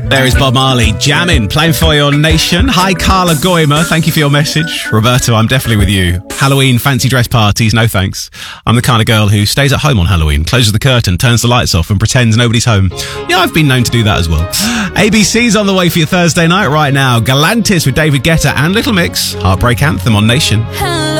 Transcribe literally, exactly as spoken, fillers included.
There is Bob Marley jamming, playing for your nation. Hi, Carla Goimer. Thank you for your message. Roberto, I'm definitely with you. Halloween fancy dress parties, no thanks. I'm the kind of girl who stays at home on Halloween, closes the curtain, turns the lights off and pretends nobody's home. Yeah, I've been known to do that as well. A B C's on the way for your Thursday night right now. Galantis with David Guetta and Little Mix. Heartbreak Anthem on Nation.